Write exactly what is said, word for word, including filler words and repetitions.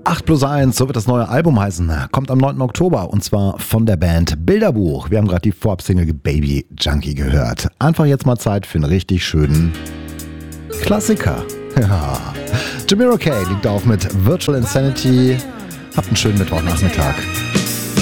acht plus eins, so wird das neue Album heißen, kommt am neunten Oktober und zwar von der Band Bilderbuch. Wir haben gerade die Vorab-Single Baby Junkie gehört. Einfach jetzt mal Zeit für einen richtig schönen Klassiker. Ja. Jamiro Kay liegt auf mit Virtual Insanity. Habt einen schönen Mittwochnachmittag.